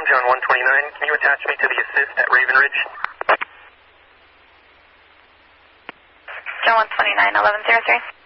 John 129. Can you attach me to the assist at Raven Ridge? John 129, 1103.